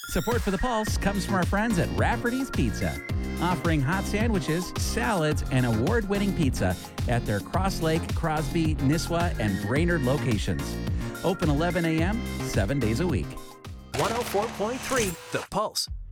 Support for The Pulse comes from our friends at Rafferty's Pizza, offering hot sandwiches, salads, and award-winning pizza at their Cross Lake, Crosby, Nisswa, and Brainerd locations. Open 11 a.m., 7 days a week. 104.3 The Pulse.